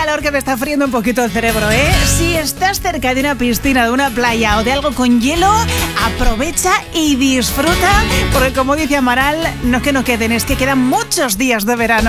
calor que me está friendo un poquito el cerebro, ¿eh? Si estás cerca de una piscina, de una playa o de algo con hielo, aprovecha y disfruta, porque como dice Amaral, no es que no queden, es que quedan muchos días de verano.